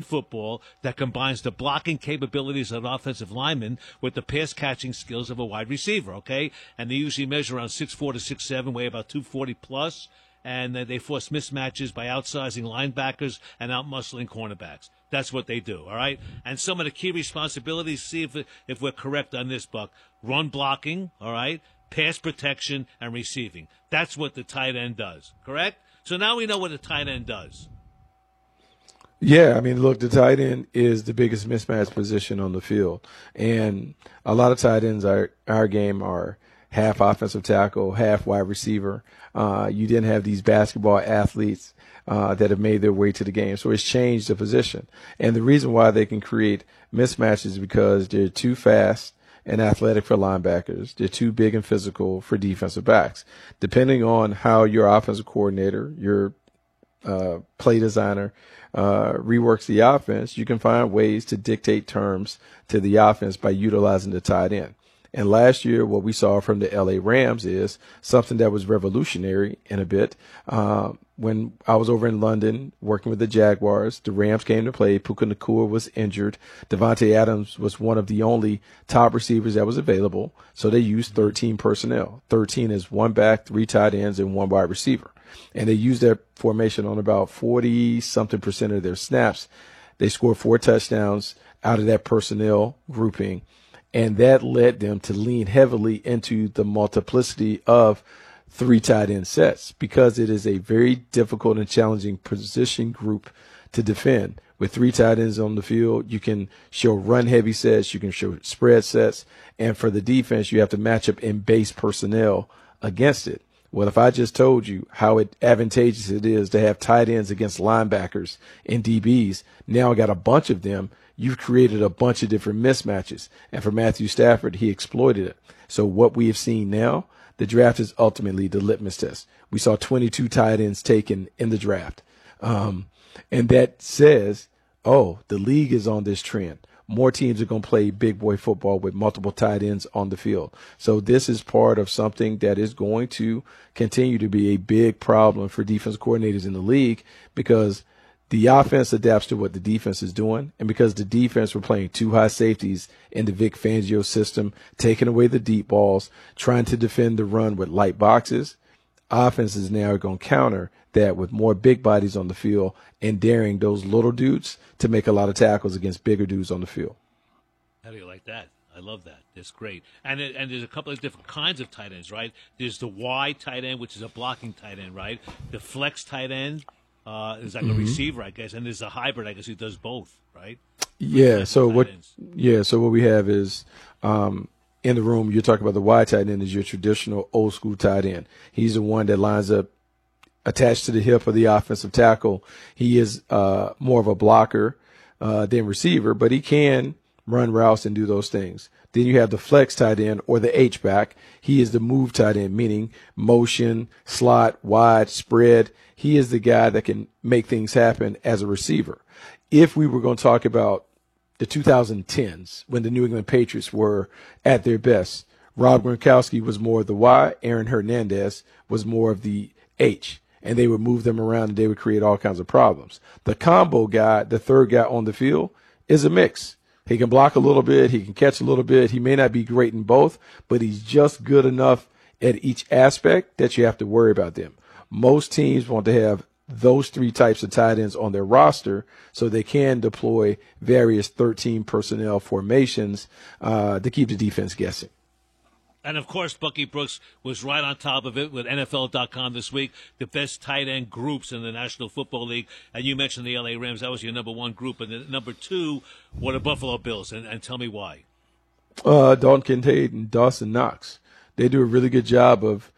football that combines the blocking capabilities of an offensive lineman with the pass-catching skills of a wide receiver, okay? And they usually measure around 6'4" to 6'7", weigh about 240 plus, and they force mismatches by outsizing linebackers and outmuscling cornerbacks. That's what they do, all right? And some of the key responsibilities, see if we're correct on this, Buck. Run blocking, all right? Pass protection and receiving. That's what the tight end does, correct? So now we know what a tight end does. Yeah, I mean, look, the tight end is the biggest mismatch position on the field. And a lot of tight ends our game are half offensive tackle, half wide receiver. You didn't have these basketball athletes that have made their way to the game. So it's changed the position. And the reason why they can create mismatches is because they're too fast and athletic for linebackers. They're too big and physical for defensive backs. Depending on how your offensive coordinator, your play designer reworks the offense, you can find ways to dictate terms to the offense by utilizing the tight end. And last year, what we saw from the LA Rams is something that was revolutionary in a bit. When I was over in London working with the Jaguars, the Rams came to play. Puka Nacua was injured. Devontae Adams was one of the only top receivers that was available. So they used 13 personnel. 13 is one back, 3 tight ends, and 1 wide receiver. And they used that formation on about 40-something% of their snaps. They scored 4 touchdowns out of that personnel grouping. And that led them to lean heavily into the multiplicity of 3 tight end sets because it is a very difficult and challenging position group to defend. With 3 tight ends on the field, you can show run heavy sets, you can show spread sets, and for the defense, you have to match up in base personnel against it. Well, if I just told you how advantageous it is to have tight ends against linebackers and DBs, now I got a bunch of them. You've created a bunch of different mismatches. And for Matthew Stafford, he exploited it. So what we have seen now, the draft is ultimately the litmus test. We saw 22 tight ends taken in the draft. And that says, oh, the league is on this trend. More teams are going to play big boy football with multiple tight ends on the field. So this is part of something that is going to continue to be a big problem for defense coordinators in the league because the offense adapts to what the defense is doing. And because the defense were playing 2 high safeties in the Vic Fangio system, taking away the deep balls, trying to defend the run with light boxes, offenses now are going to counter that with more big bodies on the field and daring those little dudes to make a lot of tackles against bigger dudes on the field. How do you like that? I love that. That's great. And there's a couple of different kinds of tight ends, right? There's the Y tight end, which is a blocking tight end, right? The flex tight end is like a receiver, I guess, and there's a hybrid, I guess, who does both, right? Yeah. So what we have is in the room, you're talking about the Y tight end is your traditional old school tight end. He's the one that lines up attached to the hip of the offensive tackle. He is more of a blocker than receiver, but he can run routes and do those things. Then you have the flex tight end or the H-back. He is the move tight end, meaning motion, slot, wide, spread. He is the guy that can make things happen as a receiver. If we were going to talk about the 2010s when the New England Patriots were at their best, Rob Gronkowski was more of the Y. Aaron Hernandez was more of the H. And they would move them around and they would create all kinds of problems. The combo guy, the third guy on the field, is a mix. He can block a little bit. He can catch a little bit. He may not be great in both, but he's just good enough at each aspect that you have to worry about them. Most teams want to have those 3 types of tight ends on their roster so they can deploy various 13 personnel formations to keep the defense guessing. And, of course, Bucky Brooks was right on top of it with NFL.com this week, the best tight end groups in the National Football League. And you mentioned the L.A. Rams. That was your number 1 group. And the number 2 were the Buffalo Bills. And tell me why. Dalton Kincaid and Dawson Knox. They do a really good job of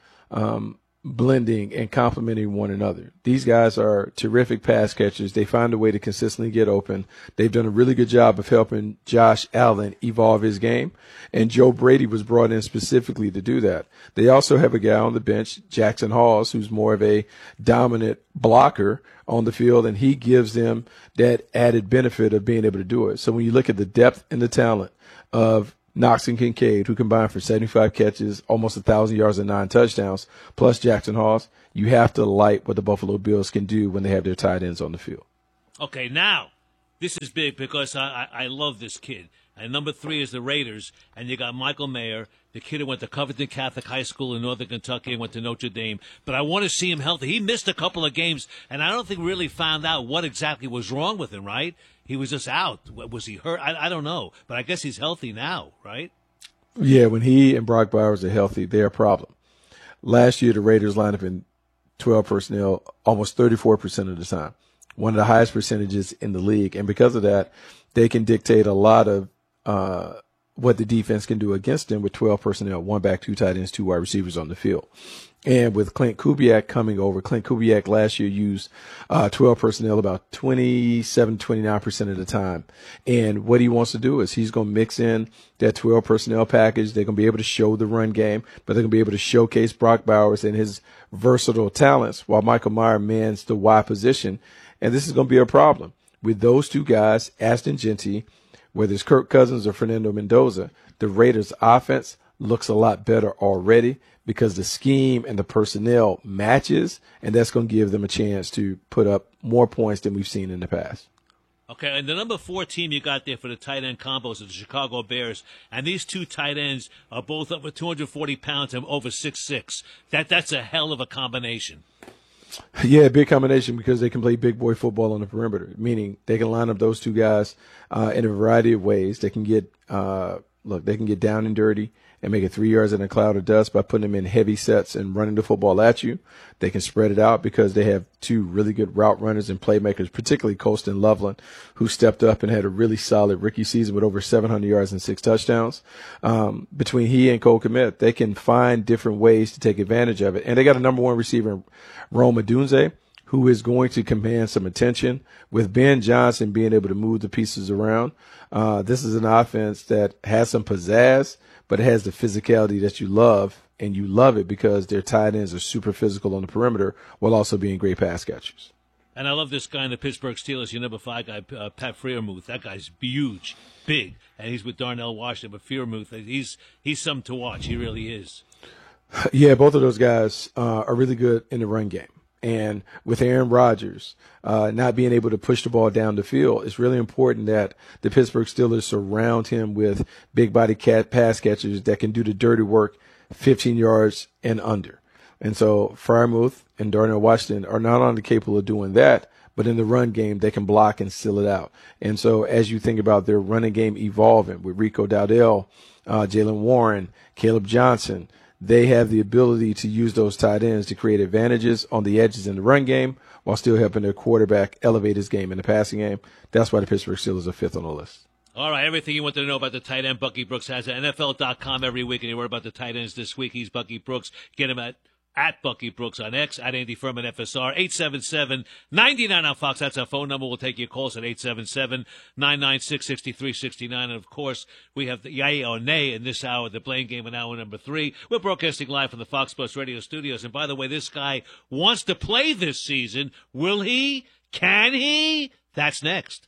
blending and complementing one another. These guys are terrific pass catchers. They find a way to consistently get open. They've done a really good job of helping Josh Allen evolve his game, and Joe Brady was brought in specifically to do that. They also have a guy on the bench, Jackson Halls, who's more of a dominant blocker on the field, and he gives them that added benefit of being able to do it. So when you look at the depth and the talent of Knox and Kincaid, who combined for 75 catches, almost 1,000 yards and 9 touchdowns, plus Jackson Halls, you have to like what the Buffalo Bills can do when they have their tight ends on the field. Okay, now, This is big because I love this kid. And number 3 is the Raiders, and you got Michael Mayer, the kid who went to Covington Catholic High School in Northern Kentucky and went to Notre Dame. But I want to see him healthy. He missed a couple of games, and I don't think we really found out what exactly was wrong with him, right? He was just out. Was he hurt? I don't know. But I guess he's healthy now, right? Yeah, when he and Brock Bowers are healthy, they're a problem. Last year, the Raiders lined up in 12 personnel almost 34% of the time, one of the highest percentages in the league. And because of that, they can dictate a lot of what the defense can do against them with 12 personnel, 1 back, 2 tight ends, 2 wide receivers on the field. And with Clint Kubiak coming over, Clint Kubiak last year used 12 personnel about 29% of the time. And what he wants to do is he's going to mix in that 12 personnel package. They're going to be able to show the run game, but they're going to be able to showcase Brock Bowers and his versatile talents while Michael Mayer mans the wide position. And this is going to be a problem. With those 2 guys, Ashton Jeanty, whether it's Kirk Cousins or Fernando Mendoza, the Raiders' offense looks a lot better already because the scheme and the personnel matches, and that's going to give them a chance to put up more points than we've seen in the past. Okay, and the number 4 team you got there for the tight end combos is the Chicago Bears, and these 2 tight ends are both over 240 pounds and over 6'6". That's a hell of a combination. Yeah, big combination because they can play big boy football on the perimeter, meaning they can line up those 2 guys in a variety of ways. They can get they can get down and dirty and make it 3 yards in a cloud of dust by putting them in heavy sets and running the football at you. They can spread it out because they have 2 really good route runners and playmakers, particularly Colston Loveland, who stepped up and had a really solid rookie season with over 700 yards and 6 touchdowns. Between he and Cole Kmet, they can find different ways to take advantage of it. And they got a number 1 receiver, Rome Odunze, who is going to command some attention. With Ben Johnson being able to move the pieces around, this is an offense that has some pizzazz, but it has the physicality that you love, and you love it because their tight ends are super physical on the perimeter while also being great pass catchers. And I love this guy in the Pittsburgh Steelers, your number 5 guy, Pat Freiermuth. That guy's huge, big, and he's with Darnell Washington. But Freiermuth, he's something to watch. He really is. Yeah, both of those guys are really good in the run game. And with Aaron Rodgers not being able to push the ball down the field, it's really important that the Pittsburgh Steelers surround him with big body pass catchers that can do the dirty work 15 yards and under. And so Freiermuth and Darnell Washington are not only capable of doing that, but in the run game, they can block and seal it out. And so as you think about their running game evolving with Rico Dowdell, Jaylen Warren, Caleb Johnson, they have the ability to use those tight ends to create advantages on the edges in the run game while still helping their quarterback elevate his game in the passing game. That's why the Pittsburgh Steelers are 5th on the list. All right, everything you wanted to know about the tight end, Bucky Brooks has at NFL.com every week, and you worry about the tight ends this week. He's Bucky Brooks. Get him at Bucky Brooks on X, at Andy Furman FSR, 877-99 on Fox. That's our phone number. We'll take your calls at 877-996-6369. And, of course, we have the yay or nay in this hour, the playing game in hour number 3. We're broadcasting live from the Fox Sports Radio studios. And, by the way, this guy wants to play this season. Will he? Can he? That's next.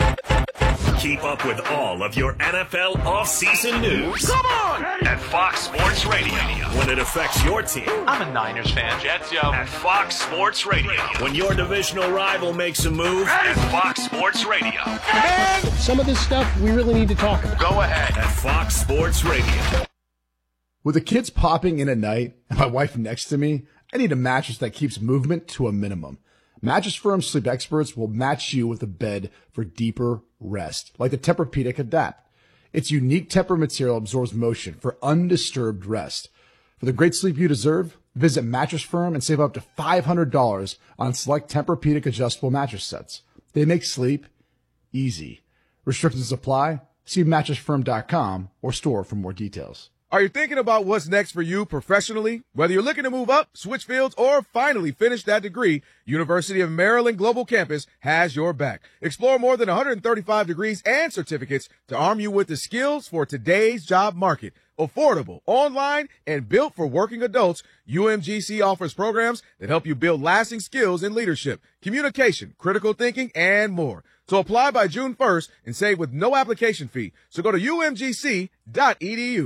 Keep up with all of your NFL offseason news. Come on! At Fox Sports Radio. When it affects your team. I'm a Niners fan. Jets, yo. At Fox Sports Radio. When your divisional rival makes a move. At Fox Sports Radio. And some of this stuff we really need to talk about. Go ahead. At Fox Sports Radio. With the kids popping in at night and my wife next to me, I need a mattress that keeps movement to a minimum. Mattress Firm sleep experts will match you with a bed for deeper rest, like the Tempur-Pedic Adapt. Its unique Tempur material absorbs motion for undisturbed rest. For the great sleep you deserve, visit Mattress Firm and save up to $500 on select Tempur-Pedic adjustable mattress sets. They make sleep easy. Restrictions apply. See mattressfirm.com or store for more details. Are you thinking about what's next for you professionally? Whether you're looking to move up, switch fields, or finally finish that degree, University of Maryland Global Campus has your back. Explore more than 135 degrees and certificates to arm you with the skills for today's job market. Affordable, online, and built for working adults, UMGC offers programs that help you build lasting skills in leadership, communication, critical thinking, and more. So apply by June 1st and save with no application fee. So go to umgc.edu.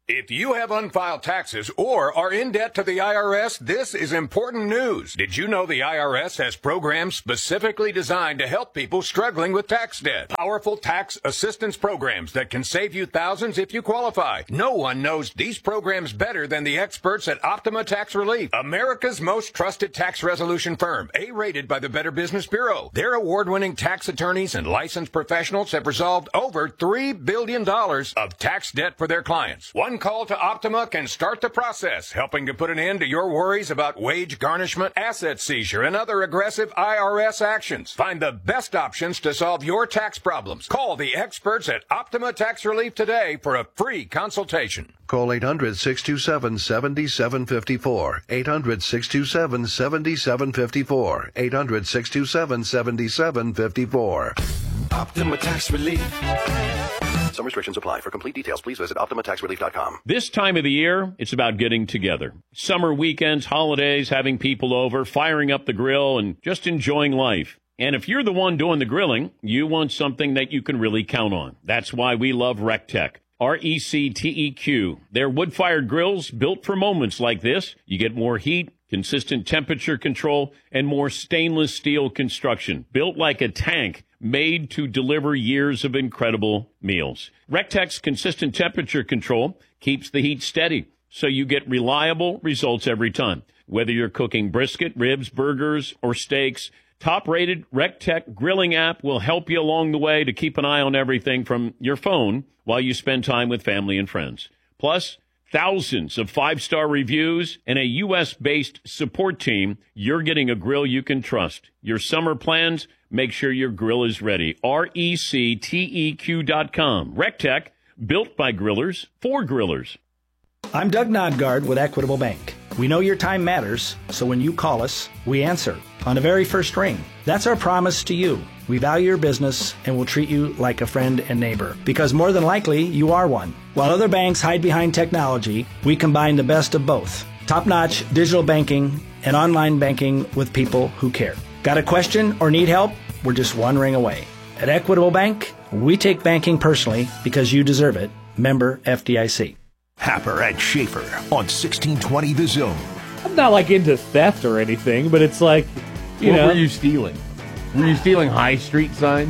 If you have unfiled taxes or are in debt to the IRS, this is important news. Did you know the IRS has programs specifically designed to help people struggling with tax debt? Powerful tax assistance programs that can save you thousands if you qualify. No one knows these programs better than the experts at Optima Tax Relief, America's most trusted tax resolution firm, A-rated by the Better Business Bureau. Their award-winning tax attorneys and licensed professionals have resolved over $3 billion of tax debt for their clients. One call to Optima can start the process, helping to put an end to your worries about wage garnishment, asset seizure, and other aggressive IRS actions. Find the best options to solve your tax problems. Call the experts at Optima Tax Relief today for a free consultation. Call 800-627-7754. 800-627-7754. 800-627-7754. Optima Tax Relief. Some restrictions apply. For complete details, please visit OptimaTaxRelief.com. This time of the year, it's about getting together. Summer weekends, holidays, having people over, firing up the grill, and just enjoying life. And if you're the one doing the grilling, you want something that you can really count on. That's why we love RecTech. RecTeq. They're wood-fired grills built for moments like this. You get more heat, consistent temperature control, and more stainless steel construction. Built like a tank, made to deliver years of incredible meals. RecTech's consistent temperature control keeps the heat steady, so you get reliable results every time. Whether you're cooking brisket, ribs, burgers, or steaks, top-rated RecTech grilling app will help you along the way to keep an eye on everything from your phone while you spend time with family and friends. Plus, thousands of 5-star reviews and a U.S.-based support team. You're getting a grill you can trust. Your summer plans, make sure your grill is ready. RecTeq.com. RecTech, built by grillers for grillers. I'm Doug Nodgaard with Equitable Bank. We know your time matters, so when you call us, we answer on the very first ring. That's our promise to you. We value your business and will treat you like a friend and neighbor, because more than likely, you are one. While other banks hide behind technology, we combine the best of both. Top-notch digital banking and online banking with people who care. Got a question or need help? We're just one ring away. At Equitable Bank, we take banking personally because you deserve it. Member FDIC. Happer and Schaefer on 1620 The Zone. I'm not like into theft or anything, but it's like, you know. What were you stealing? Were you stealing high street signs?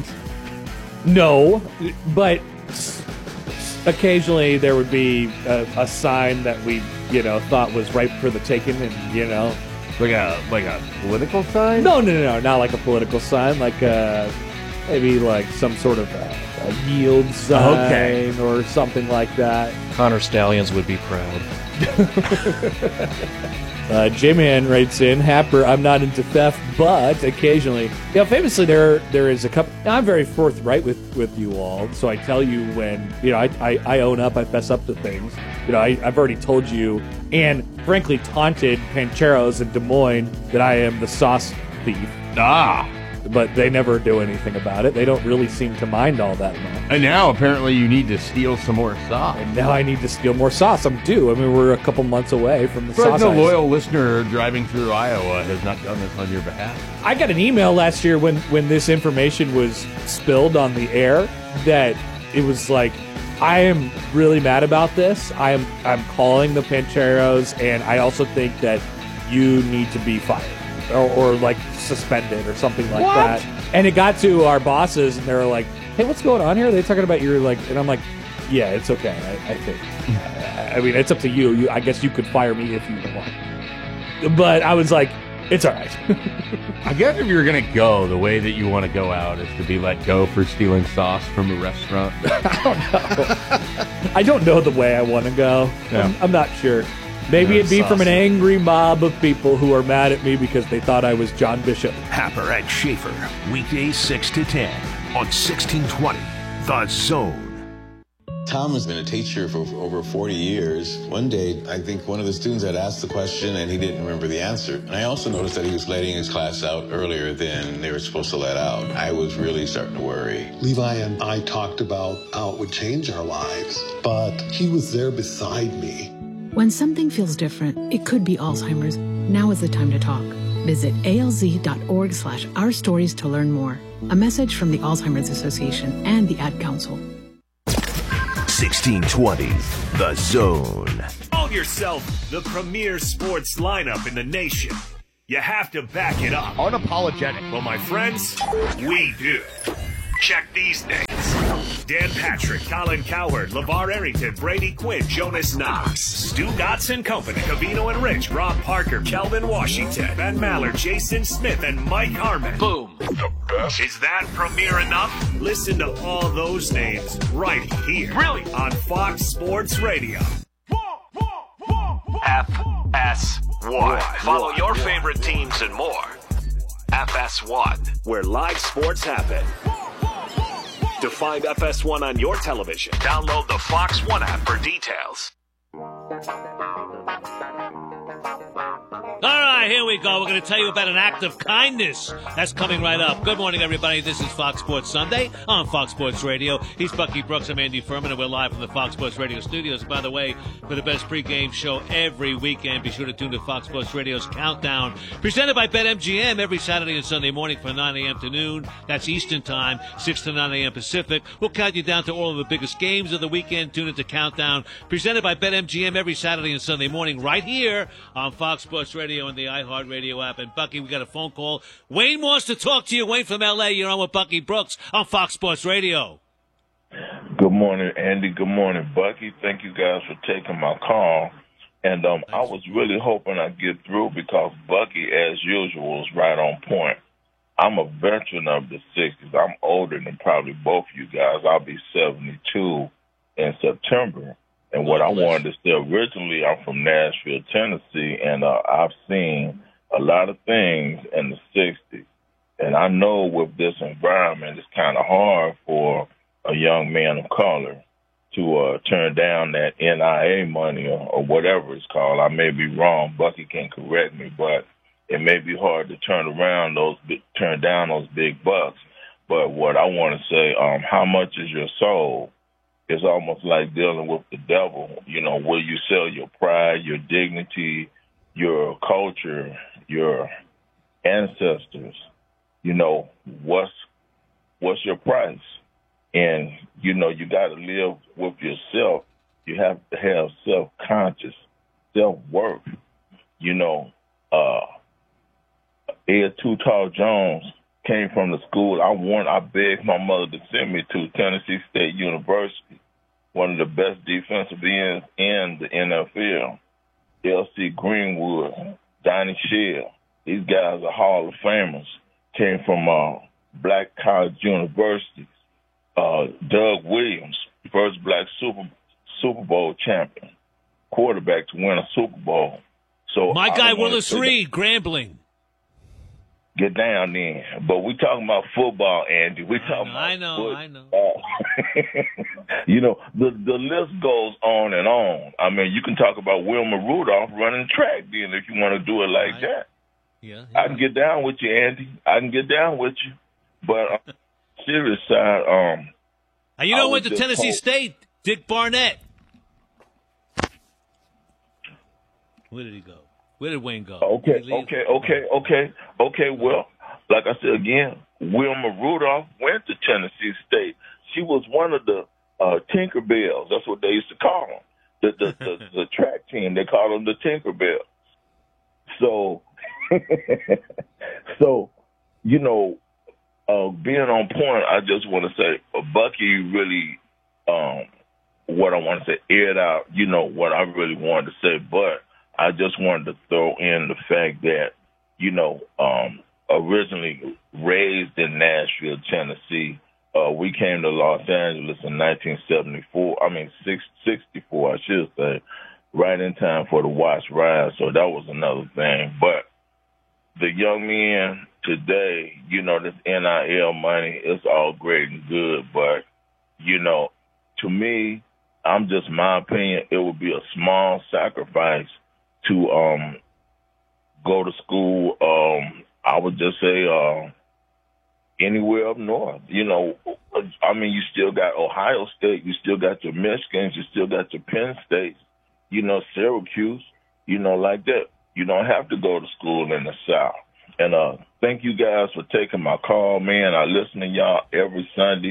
No, but occasionally there would be a sign that we, thought was ripe for the taking, and like a political sign? No, not like a political sign, like maybe like some sort of a yield sign or something like that. Connor Stallions would be proud. J-Man writes in, Happer, I'm not into theft, but occasionally, famously there is a couple. I'm very forthright with you all, so I tell you when, I own up, I fess up to things. I've already told you, and frankly taunted Pancheros in Des Moines that I am the sauce thief. But they never do anything about it. They don't really seem to mind all that much. And now, apparently, you need to steal some more sauce. And now I need to steal more sauce. I'm due. I mean, we're a couple months away from the sauce. No loyal listener driving through Iowa has not done this on your behalf. I got an email last year when this information was spilled on the air that it was like, I am really mad about this. I'm calling the Pancheros, and I also think that you need to be fired. Or like suspended or something like that. And it got to our bosses, and they were like, hey, what's going on here? Are they talking about your, and I'm like, yeah, it's okay, I think. I mean, it's up to you. I guess you could fire me if you want. But I was like, it's all right. I guess if you're going to go, the way that you want to go out is to be let go for stealing sauce from a restaurant. I don't know. I don't know the way I want to go. Yeah. I'm not sure. Maybe it'd be from an angry mob of people who are mad at me because they thought I was John Bishop. Happer and Schaefer, weekdays 6 to 10 on 1620 The Zone. Tom has been a teacher for over 40 years. One day, I think one of the students had asked the question and he didn't remember the answer. And I also noticed that he was letting his class out earlier than they were supposed to let out. I was really starting to worry. Levi and I talked about how it would change our lives, but he was there beside me. When something feels different, it could be Alzheimer's. Now is the time to talk. Visit alz.org/ourstories to learn more. A message from the Alzheimer's Association and the Ad Council. 1620, The Zone. Call yourself the premier sports lineup in the nation. You have to back it up. Unapologetic. Well, my friends, we do. Check these names. Dan Patrick, Colin Cowherd, LeVar Arrington, Brady Quinn, Jonas Knox, Stu Gotts and Company, Cavino and Rich, Rob Parker, Kelvin Washington, Ben Maller, Jason Smith, and Mike Harmon. Boom. The best. Is that premier enough? Listen to all those names right here. Really? On Fox Sports Radio. FS1. Follow your favorite teams and more. FS1, where live sports happen. To find FS1 on your television, download the Fox One app for details. All right, here we go. We're going to tell you about an act of kindness that's coming right up. Good morning, everybody. This is Fox Sports Sunday on Fox Sports Radio. He's Bucky Brooks. I'm Andy Furman, and we're live from the Fox Sports Radio studios. By the way, for the best pregame show every weekend, be sure to tune to Fox Sports Radio's Countdown, presented by BetMGM every Saturday and Sunday morning from 9 a.m. to noon. That's Eastern Time, 6 to 9 a.m. Pacific. We'll count you down to all of the biggest games of the weekend. Tune into Countdown, presented by BetMGM every Saturday and Sunday morning right here on Fox Sports Radio and the iHeartRadio app. And Bucky, we got a phone call. Wayne wants to talk to you. Wayne from L.A. You're on with Bucky Brooks on Fox Sports Radio. Good morning, Andy. Good morning, Bucky. Thank you guys for taking my call. And I was really hoping I'd get through because Bucky, as usual, is right on point. I'm a veteran of the 60s. I'm older than probably both of you guys. I'll be 72 in September. And what I wanted to say originally, I'm from Nashville, Tennessee, and I've seen a lot of things in the 60s. And I know with this environment, it's kind of hard for a young man of color to turn down that NIA money or whatever it's called. I may be wrong. Bucky can correct me, but it may be hard to turn down those big bucks. But what I want to say, how much is your soul? It's almost like dealing with the devil. You know, will you sell your pride, your dignity, your culture, your ancestors? You know, what's your price? And, you know, you got to live with yourself. You have to have self-conscious, self-worth. You know, Ed Too Tall Jones came from the school I begged my mother to send me to, Tennessee State University, one of the best defensive ends in the NFL. L.C. Greenwood, Donnie Shell, these guys are Hall of Famers, came from black college universities. Doug Williams, first black Super Bowl champion, quarterback to win a Super Bowl. So my guy Willis Reed, Grambling. Get down then. But we talking about football, Andy. We talking about I know. You know, the list goes on and on. I mean, you can talk about Wilma Rudolph running track then if you want to do it like that. Yeah. I can get down with you, Andy. I can get down with you. But serious side, and you know, went to Tennessee State, Dick Barnett. Where did he go? Where did Wayne go? Okay. Well, like I said again, Wilma Rudolph went to Tennessee State. She was one of the Tinkerbells. That's what they used to call them. The track team, they call them the Tinkerbells. So, you know, being on point, I just want to say, Bucky really, what I want to say, aired out, you know, what I really wanted to say, but I just wanted to throw in the fact that, you know, originally raised in Nashville, Tennessee, we came to Los Angeles in 64, I should say, right in time for the Watch Rise, so that was another thing. But the young men today, you know, this NIL money, it's all great and good, but, you know, to me, my opinion, it would be a small sacrifice to go to school, I would just say anywhere up north. You know, I mean, you still got Ohio State, you still got your Michigans, you still got your Penn States, you know, Syracuse, you know, like that. You don't have to go to school in the South. And thank you guys for taking my call, man. I listen to y'all every Sunday.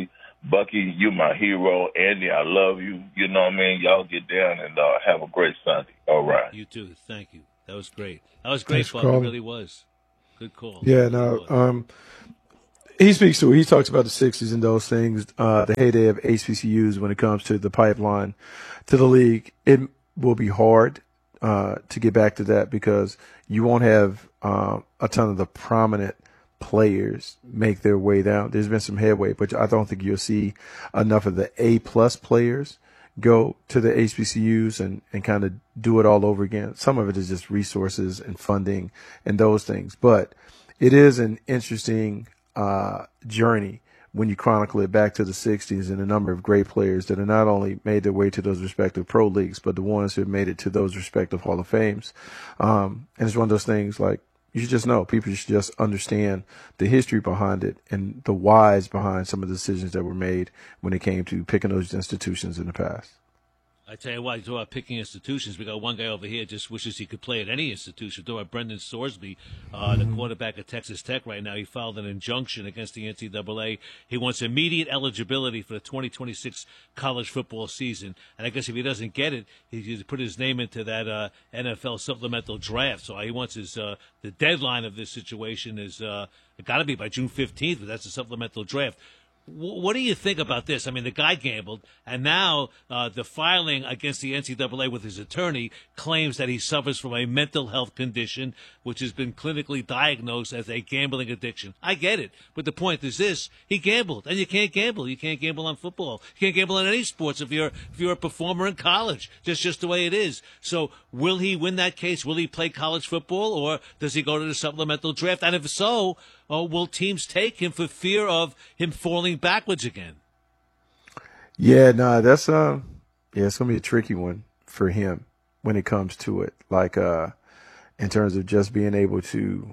Bucky, you my hero. Andy, I love you. You know what I mean? Y'all get down and have a great Sunday. All right. You too. Thank you. That was great. That was great, Buck. It really was. Good call. Yeah, no, he speaks to it. He talks about the 60s and those things, the heyday of HBCUs when it comes to the pipeline to the league. It will be hard to get back to that because you won't have a ton of the prominent players make their way down. There's been some headway, but I don't think you'll see enough of the A-plus players go to the HBCUs and kind of do it all over again. Some of it is just resources and funding and those things. But it is an interesting journey when you chronicle it back to the 60s and the number of great players that have not only made their way to those respective pro leagues, but the ones who have made it to those respective Hall of Fames. And it's one of those things like, you should just know, people should just understand the history behind it and the whys behind some of the decisions that were made when it came to picking those institutions in the past. I tell you what, you talk about picking institutions. We got one guy over here just wishes he could play at any institution. Talk about Brendan Sorsby, the quarterback at Texas Tech right now. He filed an injunction against the NCAA. He wants immediate eligibility for the 2026 college football season. And I guess if he doesn't get it, he's put his name into that NFL supplemental draft. So he wants his the deadline of this situation is it got to be by June 15th, but that's a supplemental draft. What do you think about this? I mean, the guy gambled, and now the filing against the NCAA with his attorney claims that he suffers from a mental health condition, which has been clinically diagnosed as a gambling addiction. I get it, but the point is this: he gambled, and you can't gamble. You can't gamble on football. You can't gamble on any sports if you're a performer in college. That's just the way it is. So, will he win that case? Will he play college football, or does he go to the supplemental draft? And if so, will teams take him for fear of him falling backwards again? Yeah, no, that's it's gonna be a tricky one for him when it comes to it. Like in terms of just being able to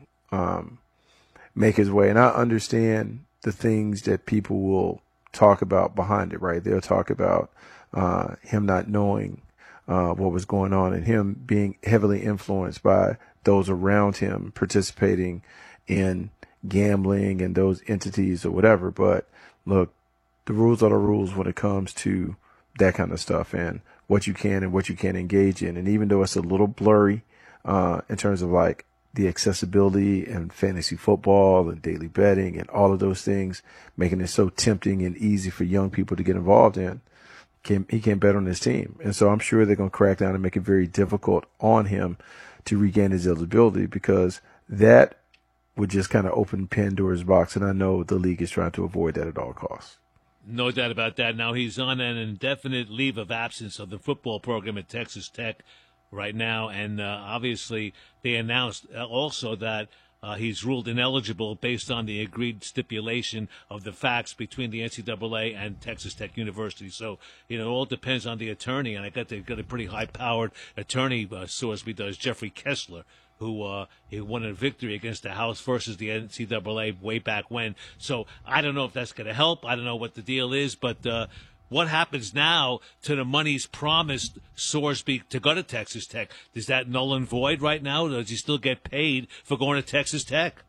make his way. And I understand the things that people will talk about behind it, right? They'll talk about him not knowing what was going on and him being heavily influenced by those around him participating in gambling and those entities or whatever. But look, the rules are the rules when it comes to that kind of stuff and what you can and what you can't engage in. And even though it's a little blurry in terms of like the accessibility and fantasy football and daily betting and all of those things, making it so tempting and easy for young people to get involved in, he can't bet on his team. And so I'm sure they're going to crack down and make it very difficult on him to regain his eligibility, because that would just kind of open Pandora's box, and I know the league is trying to avoid that at all costs. No doubt about that. Now, he's on an indefinite leave of absence of the football program at Texas Tech right now, and obviously they announced also that he's ruled ineligible based on the agreed stipulation of the facts between the NCAA and Texas Tech University. So, it all depends on the attorney, and they've got a pretty high-powered attorney, Sorsby does, Jeffrey Kessler, who he won a victory against the House versus the NCAA way back when. So I don't know if that's going to help. I don't know what the deal is, but what happens now to the monies promised Sorsby to go to Texas Tech? Is that null and void right now? Does he still get paid for going to Texas Tech?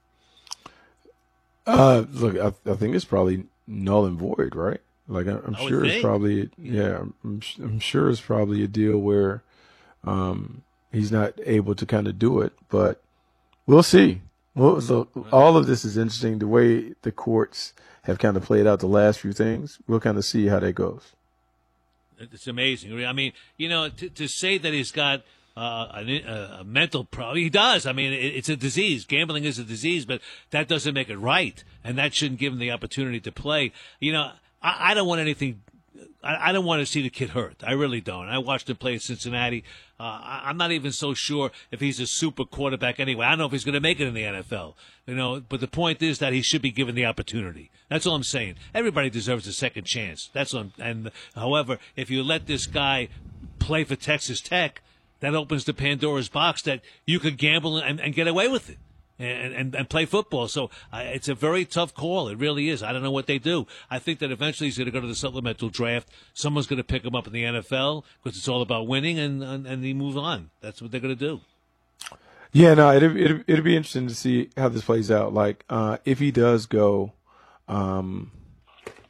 Look, I think it's probably null and void, right? Like I'm sure it's probably, I'm sure it's probably a deal where he's not able to kind of do it, but we'll see. Well, so all of this is interesting. The way the courts have kind of played out the last few things, we'll kind of see how that goes. It's amazing. I mean, to say that he's got a mental problem, he does. I mean, it's a disease. Gambling is a disease, but that doesn't make it right, and that shouldn't give him the opportunity to play. I don't want anything. I don't want to see the kid hurt. I really don't. I watched him play at Cincinnati. I'm not even so sure if he's a super quarterback anyway. I don't know if he's going to make it in the NFL. But the point is that he should be given the opportunity. That's all I'm saying. Everybody deserves a second chance. However, if you let this guy play for Texas Tech, that opens the Pandora's box that you could gamble and get away with it. And play football. So it's a very tough call. It really is. I don't know what they do. I think that eventually he's going to go to the supplemental draft. Someone's going to pick him up in the NFL because it's all about winning, and he moves on. That's what they're going to do. Yeah, no, it'd be interesting to see how this plays out. Like if he does go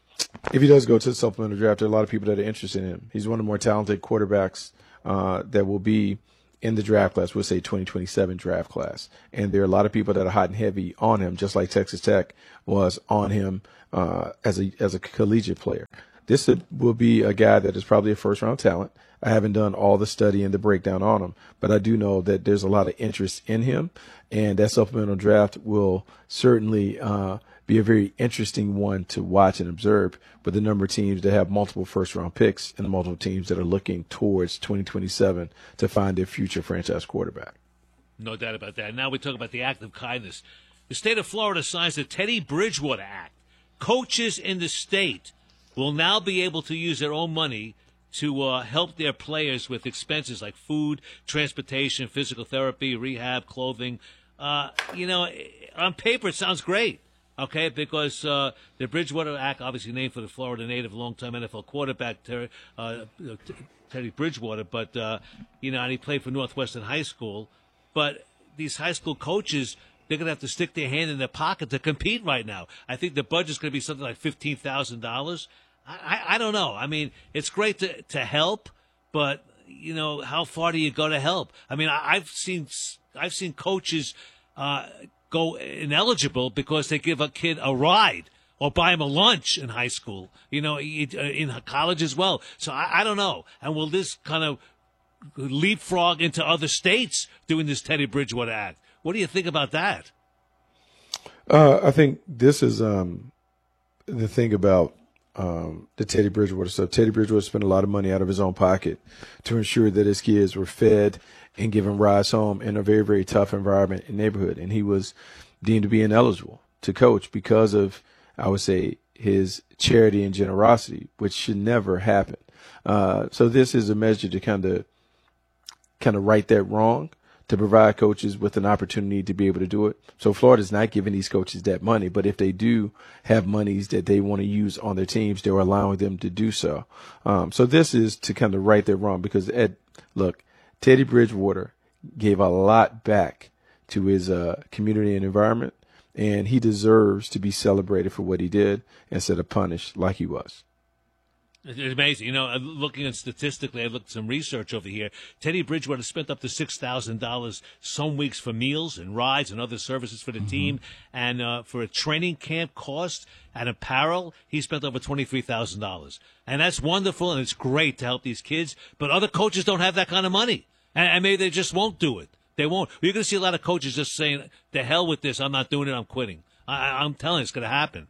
if he does go to the supplemental draft, there are a lot of people that are interested in him. He's one of the more talented quarterbacks that will be in the draft class, we'll say 2027 draft class. And there are a lot of people that are hot and heavy on him, just like Texas Tech was on him as a collegiate player. This will be a guy that is probably a first-round talent. I haven't done all the study and the breakdown on him, but I do know that there's a lot of interest in him, and that supplemental draft will certainly be a very interesting one to watch and observe with the number of teams that have multiple first-round picks and multiple teams that are looking towards 2027 to find their future franchise quarterback. No doubt about that. Now we talk about the act of kindness. The state of Florida signs the Teddy Bridgewater Act. Coaches in the state will now be able to use their own money to help their players with expenses like food, transportation, physical therapy, rehab, clothing. On paper, it sounds great, okay, because the Bridgewater Act, obviously named for the Florida native, longtime NFL quarterback Teddy Bridgewater, but, and he played for Northwestern High School. But these high school coaches, they're going to have to stick their hand in their pocket to compete right now. I think the budget's going to be something like $15,000. I don't know. I mean, it's great to help, but how far do you go to help? I mean, I've seen coaches go ineligible because they give a kid a ride or buy him a lunch in high school. In college as well. So I don't know. And will this kind of leapfrog into other states doing this Teddy Bridgewater Act? What do you think about that? I think this is the thing about the Teddy Bridgewater stuff. Teddy Bridgewater spent a lot of money out of his own pocket to ensure that his kids were fed and given rides home in a very, very tough environment and neighborhood. And he was deemed to be ineligible to coach because of, I would say, his charity and generosity, which should never happen. So this is a measure to kind of right that wrong, to provide coaches with an opportunity to be able to do it. So Florida's not giving these coaches that money, but if they do have monies that they want to use on their teams, they're allowing them to do so. So this is to kind of right that wrong because, Teddy Bridgewater gave a lot back to his community and environment, and he deserves to be celebrated for what he did instead of punished like he was. It's amazing. Looking at statistically, I looked at some research over here. Teddy Bridgewater spent up to $6,000 some weeks for meals and rides and other services for the team. And for a training camp cost and apparel, he spent over $23,000. And that's wonderful, and it's great to help these kids. But other coaches don't have that kind of money. And maybe they just won't do it. They won't. You're going to see a lot of coaches just saying, the hell with this. I'm not doing it. I'm quitting. I'm telling you, it's going to happen.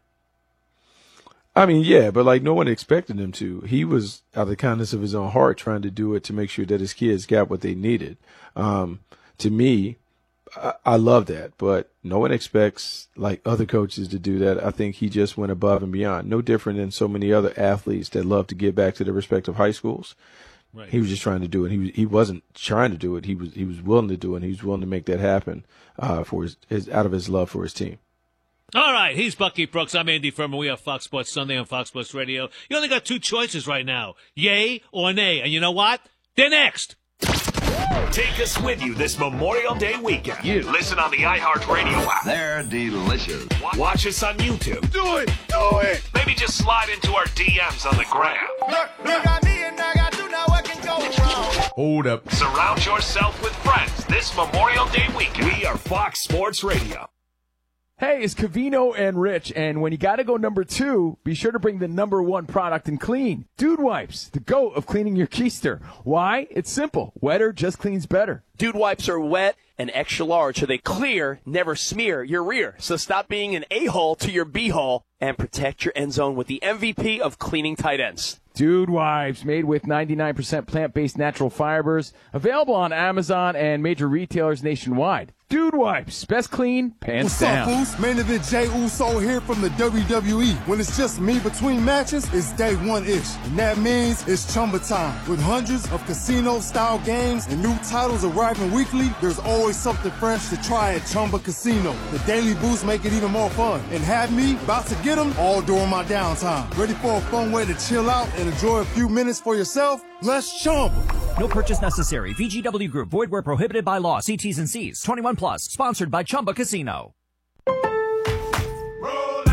I mean, yeah, but no one expected him to. He was out of the kindness of his own heart trying to do it to make sure that his kids got what they needed. To me, I love that, but no one expects other coaches to do that. I think he just went above and beyond. No different than so many other athletes that love to give back to their respective high schools. Right. He was just trying to do it. He wasn't trying to do it. He was willing to do it. And he was willing to make that happen for his out of his love for his team. All right, he's Bucky Brooks. I'm Andy Furman. We have Fox Sports Sunday on Fox Sports Radio. You only got two choices right now, yay or nay. And you know what? They're next. Take us with you this Memorial Day weekend. Listen on the iHeartRadio app. They're delicious. Watch us on YouTube. Do it. Maybe just slide into our DMs on the gram. Look, I need and I got you, now what can go wrong? Hold up. Surround yourself with friends this Memorial Day weekend. We are Fox Sports Radio. Hey, it's Covino and Rich, and when you gotta go number 2, be sure to bring the number 1 product in clean. Dude Wipes, the GOAT of cleaning your keister. Why? It's simple. Wetter just cleans better. Dude Wipes are wet and extra large, so they clear, never smear your rear. So stop being an a-hole to your b-hole and protect your end zone with the MVP of cleaning tight ends. Dude Wipes, made with 99% plant-based natural fibers, available on Amazon and major retailers nationwide. Dude Wipes, best clean, pants down. What's up, Foos? Main Event Jey Uso here from the WWE. When it's just me between matches, it's day one-ish. And that means it's Chumba time. With hundreds of casino-style games and new titles arriving weekly, there's always something fresh to try at Chumba Casino. The daily boosts make it even more fun. And have me about to get them all during my downtime. Ready for a fun way to chill out and enjoy a few minutes for yourself? Let's Chumba. No purchase necessary. VGW Group. Void where prohibited by law. See T's and C's. 21 plus. Sponsored by Chumba Casino. Roll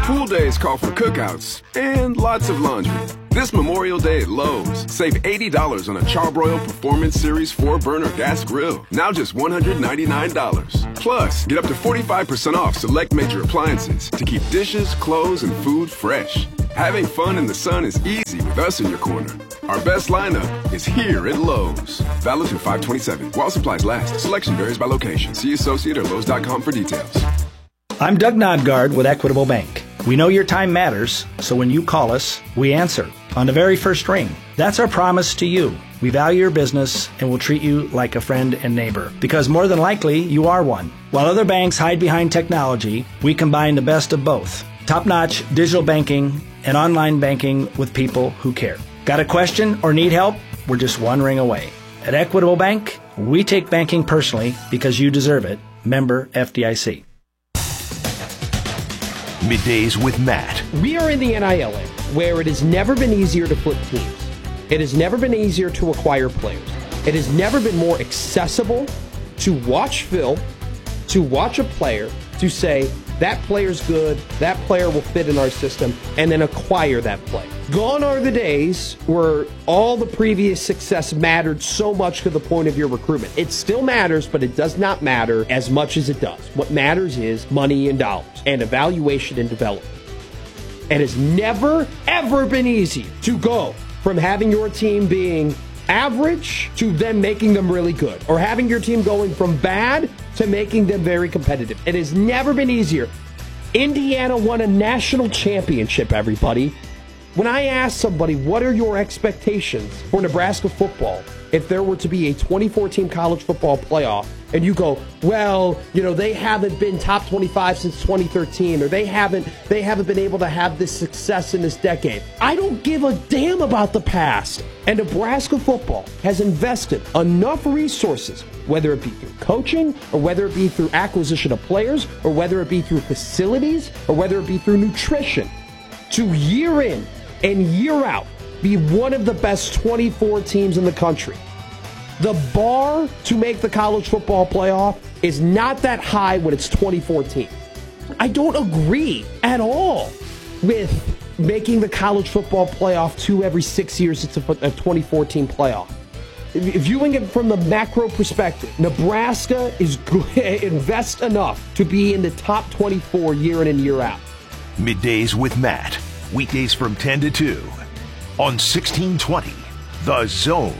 Pool days call for cookouts and lots of laundry. This Memorial Day at Lowe's, save $80 on a Charbroil Performance Series 4-burner gas grill. Now just $199. Plus, get up to 45% off select major appliances to keep dishes, clothes, and food fresh. Having fun in the sun is easy with us in your corner. Our best lineup is here at Lowe's. Valid through 5/27. While supplies last. Selection varies by location. See associate or Lowe's.com for details. I'm Doug Nodgard with Equitable Bank. We know your time matters, so when you call us, we answer on the very first ring. That's our promise to you. We value your business and will treat you like a friend and neighbor, because more than likely, you are one. While other banks hide behind technology, we combine the best of both. Top-notch digital banking and online banking with people who care. Got a question or need help? We're just one ring away. At Equitable Bank, we take banking personally because you deserve it. Member FDIC. Middays with Matt. We are in the NIL era, where it has never been easier to flip teams. It has never been easier to acquire players. It has never been more accessible to watch film, to watch a player, to say, that player's good, that player will fit in our system, and then acquire that player. Gone are the days where all the previous success mattered so much to the point of your recruitment. It still matters, but it does not matter as much as it does. What matters is money and dollars and evaluation and development. It has never, ever been easy to go from having your team being average to then making them really good, or having your team going from bad to making them very competitive. It has never been easier. Indiana won a national championship, everybody. When I ask somebody, what are your expectations for Nebraska football if there were to be a 2014 college football playoff, and you go, well, they haven't been top 25 since 2013, or they haven't been able to have this success in this decade. I don't give a damn about the past. And Nebraska football has invested enough resources, whether it be through coaching, or whether it be through acquisition of players, or whether it be through facilities, or whether it be through nutrition, to year in and year out be one of the best 24 teams in the country. The bar to make the college football playoff is not that high when it's 2014. I don't agree at all with making the college football playoff 2 every 6 years. It's a 2014 playoff. Viewing it from the macro perspective, Nebraska is invest enough to be in the top 24 year in and year out. Middays with Matt. Weekdays from 10 to 2 on 1620 The Zone.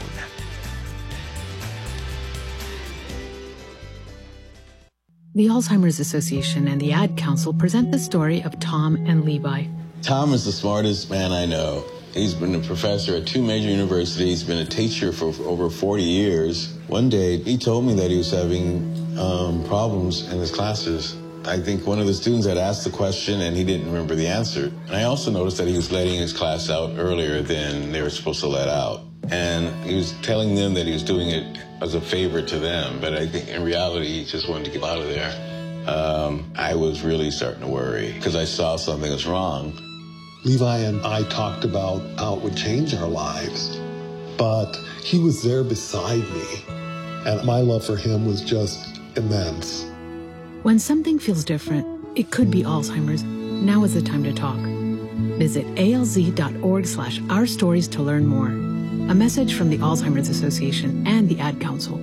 The Alzheimer's Association and the Ad Council present the story of Tom and Levi. Tom is the smartest man I know. He's been a professor at 2 major universities, been a teacher for over 40 years. One day, he told me that he was having problems in his classes. I think one of the students had asked the question and he didn't remember the answer. And I also noticed that he was letting his class out earlier than they were supposed to let out. And he was telling them that he was doing it as a favor to them, but I think in reality he just wanted to get out of there. I was really starting to worry because I saw something was wrong. Levi and I talked about how it would change our lives, but he was there beside me, and my love for him was just immense. When something feels different, it could be Alzheimer's. Now is the time to talk. Visit alz.org/ourstories to learn more. A message from the Alzheimer's Association and the Ad Council.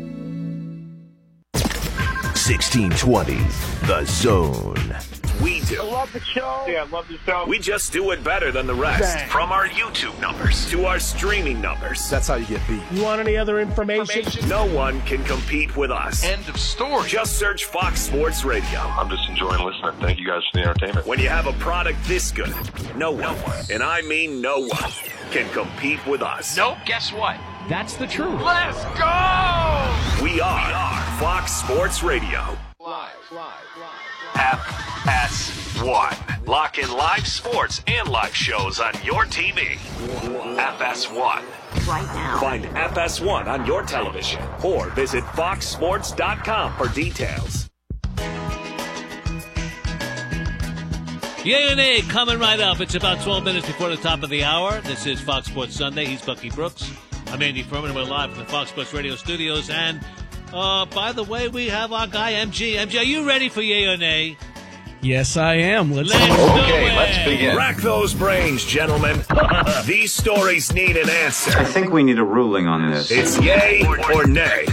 1620 The Zone. We do. I love the show. Yeah, I love the show. We just do it better than the rest. Bang. From our YouTube numbers to our streaming numbers. That's how you get beat. You want any other information? No one can compete with us. End of story. Just search Fox Sports Radio. I'm just enjoying listening. Thank you guys for the entertainment. When you have a product this good, no one, and I mean no one, can compete with us. Nope, guess what? That's the truth. Let's go! We are Fox Sports Radio. Live. FS1. Lock in live sports and live shows on your TV. FS1. Right now. Find FS1 on your television or visit foxsports.com for details. Yay and nay coming right up. It's about 12 minutes before the top of the hour. This is Fox Sports Sunday. He's Bucky Brooks. I'm Andy Furman. We're live from the Fox Sports Radio studios. And by the way, we have our guy, MG. MG, are you ready for yay or nay? Yes, I am. Let's begin. Rack those brains, gentlemen. These stories need an answer. I think we need a ruling on this. It's yay or nay.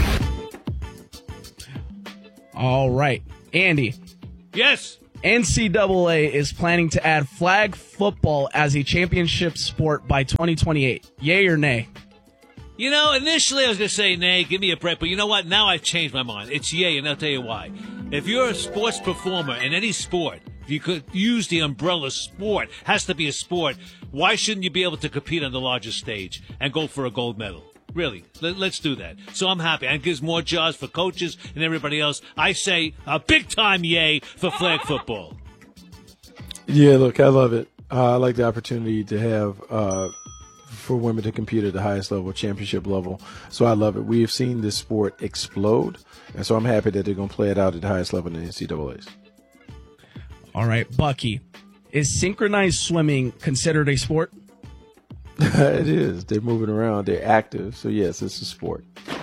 All right. Andy. Yes. NCAA is planning to add flag football as a championship sport by 2028. Yay or nay? You know, initially I was going to say nay, give me a break. But you know what? Now I've changed my mind. It's yay, and I'll tell you why. If you're a sports performer in any sport, if you could use the umbrella sport, has to be a sport, why shouldn't you be able to compete on the largest stage and go for a gold medal? Really, let's do that. So I'm happy. And it gives more jobs for coaches and everybody else. I say a big-time yay for flag football. Yeah, look, I love it. I like the opportunity to have for women to compete at the highest level, championship level. So I love it. We have seen this sport explode, and so I'm happy that they're going to play it out at the highest level in the NCAAs. All right, Bucky. Is synchronized swimming considered a sport? It is. They're moving around. They're active. So, yes, it's a sport.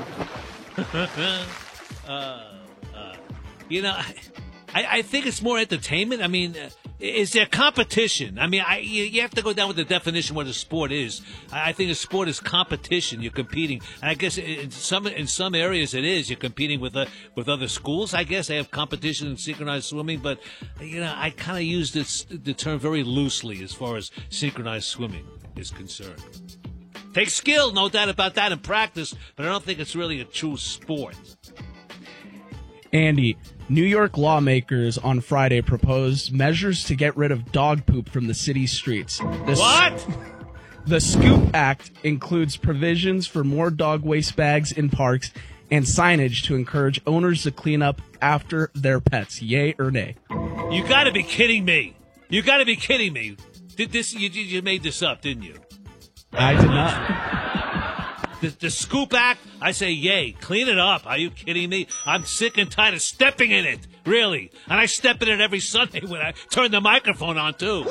You know, I think it's more entertainment. I mean, is there competition? I mean, you have to go down with the definition what a sport is. I think a sport is competition. You're competing. And I guess in some areas it is. You're competing with other schools. I guess they have competition in synchronized swimming. But, you know, I kind of use the term very loosely as far as synchronized swimming is concerned. Takes skill, no doubt about that, and practice, but I don't think it's really a true sport. Andy, New York lawmakers on Friday proposed measures to get rid of dog poop from the city's streets. What? The Scoop Act includes provisions for more dog waste bags in parks and signage to encourage owners to clean up after their pets. Yay or nay? You got to be kidding me. You got to be kidding me. You made this up, didn't you? I did not. The Scoop Act, I say yay. Clean it up. Are you kidding me? I'm sick and tired of stepping in it. Really. And I step in it every Sunday when I turn the microphone on, too.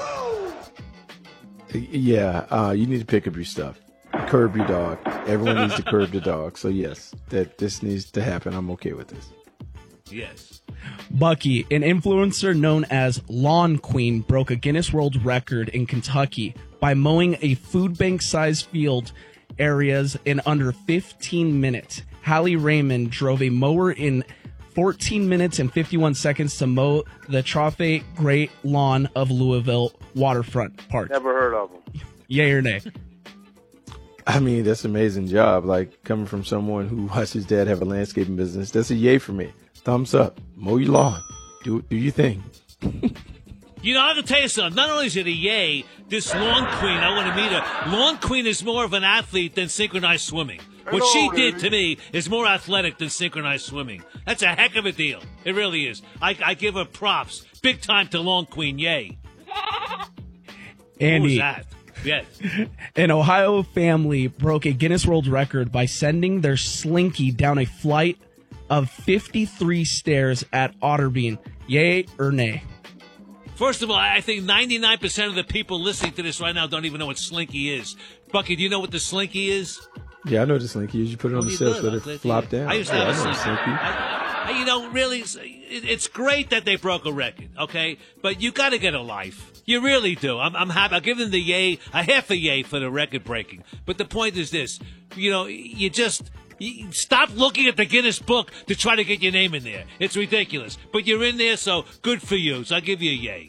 Yeah, you need to pick up your stuff. Curb your dog. Everyone needs to curb the dog. So, yes, that this needs to happen. I'm okay with this. Yes. Bucky, an influencer known as Lawn Queen, broke a Guinness World Record in Kentucky by mowing a food bank-sized field areas in under 15 minutes. Hallie Raymond drove a mower in 14 minutes and 51 seconds to mow the Trophy Great Lawn of Louisville Waterfront Park. Never heard of them. Yay or nay? I mean, that's an amazing job. Like, coming from someone who watched his dad have a landscaping business, that's a yay for me. Thumbs up. Mow your lawn. Do your thing. You know, I'm going to tell you something. Not only is it a yay, this Lawn Queen, I want to meet her. Lawn Queen is more of an athlete than synchronized swimming. What she did to me is more athletic than synchronized swimming. That's a heck of a deal. It really is. I give her props. Big time to Lawn Queen. Yay. Andy. Who's that? Yes. An Ohio family broke a Guinness World Record by sending their Slinky down a flight of 53 stairs at Otterbein. Yay or nay? First of all, I think 99% of the people listening to this right now don't even know what Slinky is. Bucky, do you know what the Slinky is? Yeah, I know what the Slinky is. You put it on the steps, let it flop down. I used to have a Slinky. Slinky. You know, really, it's great that they broke a record, okay? But you got to get a life. You really do. I'm happy. I'll give them the yay, a half a yay for the record breaking. But the point is this. You know, you stop looking at the Guinness book to try to get your name in there. It's ridiculous. But you're in there, so good for you. So I'll give you a yay.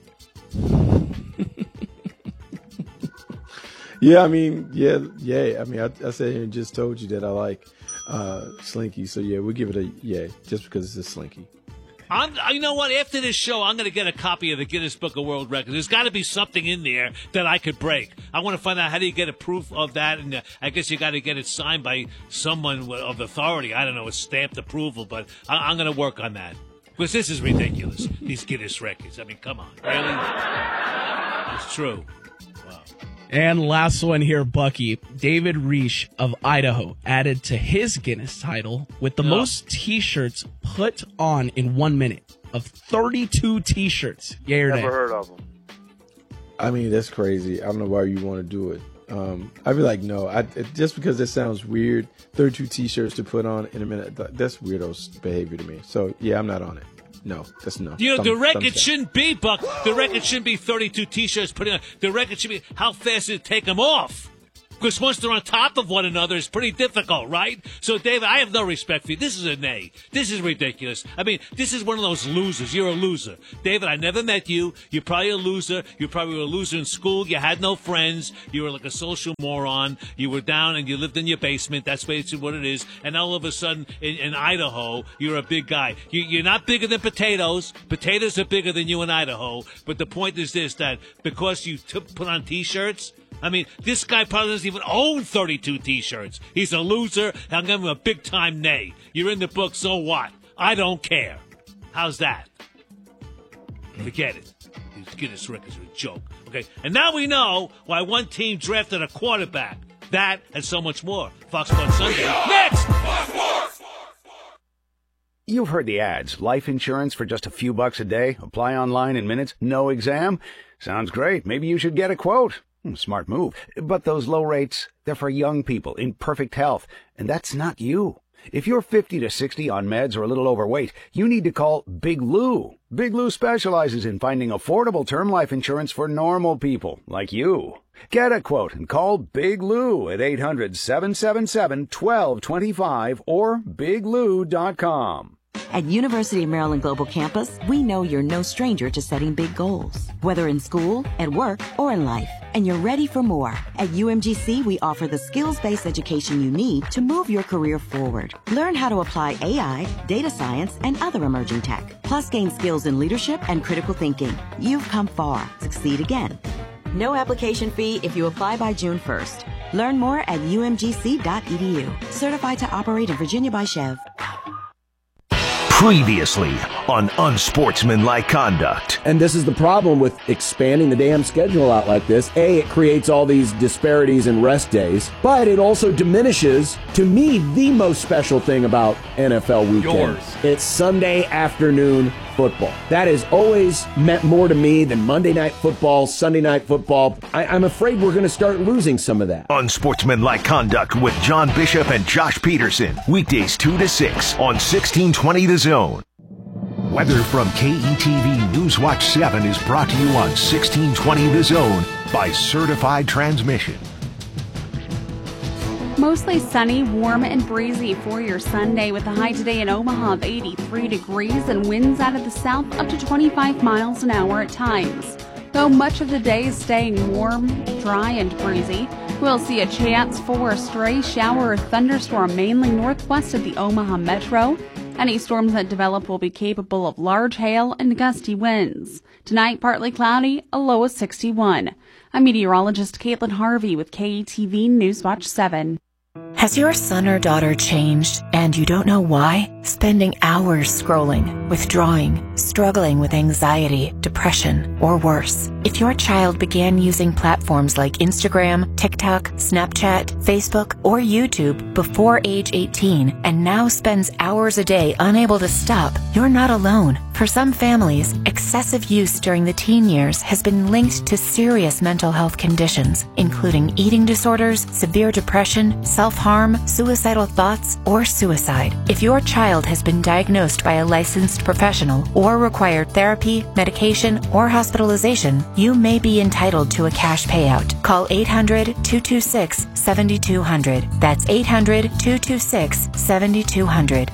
Yeah, I mean, yay. I mean, I sat here and just told you that I like Slinky. So, yeah, we'll give it a yay just because it's a Slinky. You know what? After this show, I'm going to get a copy of the Guinness Book of World Records. There's got to be something in there that I could break. I want to find out how do you get a proof of that, and I guess you got to get it signed by someone of authority. I don't know, a stamped approval, but I'm going to work on that because this is ridiculous. These Guinness records. I mean, come on, really? It's true. And last one here, Bucky. David Reich of Idaho added to his Guinness title with the most T-shirts put on in 1 minute of 32 T-shirts. Yay or nay? Never heard of them. I mean, that's crazy. I don't know why you want to do it. I'd be like, no. Just because it sounds weird, 32 T-shirts to put on in a minute, that's weirdo behavior to me. So, yeah, I'm not on it. No, that's no. You know, the record shouldn't be, Buck. The record shouldn't be 32 T-shirts putting on. The record should be how fast did it take them off? Because once they're on top of one another, it's pretty difficult, right? So, David, I have no respect for you. This is a nay. This is ridiculous. I mean, this is one of those losers. You're a loser. David, I never met you. You're probably a loser. You probably were a loser in school. You had no friends. You were like a social moron. You were down and you lived in your basement. That's basically what it is. And all of a sudden, in Idaho, you're a big guy. You're not bigger than potatoes. Potatoes are bigger than you in Idaho. But the point is this, that because you put on T-shirts, I mean, this guy probably doesn't even own 32 T-shirts. He's a loser. I'm giving him a big-time nay. You're in the book, so what? I don't care. How's that? Forget it. These Guinness records are a joke. Okay, and now we know why one team drafted a quarterback. That and so much more. Fox Sports Sunday. Next! You've heard the ads. Life insurance for just a few bucks a day. Apply online in minutes. No exam. Sounds great. Maybe you should get a quote. Smart move. But those low rates, they're for young people in perfect health. And that's not you. If you're 50 to 60 on meds or a little overweight, you need to call Big Lou. Big Lou specializes in finding affordable term life insurance for normal people like you. Get a quote and call Big Lou at 800-777-1225 or biglou.com. At University of Maryland Global Campus, we know you're no stranger to setting big goals, whether in school, at work, or in life, and you're ready for more. At UMGC, we offer the skills-based education you need to move your career forward. Learn how to apply AI, data science, and other emerging tech, plus gain skills in leadership and critical thinking. You've come far. Succeed again. No application fee if you apply by June 1st. Learn more at umgc.edu. Certified to operate in Virginia by Chev. Previously on Unsportsmanlike Conduct. And this is the problem with expanding the damn schedule out like this. A, it creates all these disparities in rest days, but it also diminishes, to me, the most special thing about NFL weekend. Yours. It's Sunday afternoon football. That has always meant more to me than Monday night football, Sunday night football. I'm afraid we're going to start losing some of that. Unsportsmanlike Conduct with John Bishop and Josh Peterson. Weekdays 2 to 6 on 1620 The Zone. Weather from KETV Newswatch 7 is brought to you on 1620 The Zone by Certified Transmission. Mostly sunny, warm, and breezy for your Sunday with a high today in Omaha of 83 degrees and winds out of the south up to 25 miles an hour at times. Though much of the day is staying warm, dry, and breezy, we'll see a chance for a stray shower or thunderstorm mainly northwest of the Omaha metro. Any storms that develop will be capable of large hail and gusty winds. Tonight, partly cloudy, a low of 61. I'm meteorologist Caitlin Harvey with KETV Newswatch 7. Has your son or daughter changed and you don't know why? Spending hours scrolling, withdrawing, struggling with anxiety, depression, or worse. If your child began using platforms like Instagram, TikTok, Snapchat, Facebook, or YouTube before age 18 and now spends hours a day unable to stop, you're not alone. For some families, excessive use during the teen years has been linked to serious mental health conditions, including eating disorders, severe depression, self-harm, suicidal thoughts, or suicide. If your child has been diagnosed by a licensed professional or required therapy, medication, or hospitalization, you may be entitled to a cash payout. Call 800-226-7200. That's 800-226-7200.